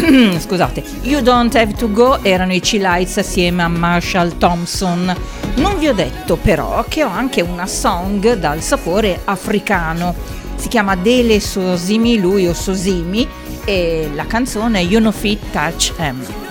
scusate, You Don't Have to Go erano i C-Lights assieme a Marshall Thompson. Non vi ho detto però che ho anche una song dal sapore africano, si chiama Dele Sosimi, lui o Sosimi, e la canzone You No Fit Touch Em.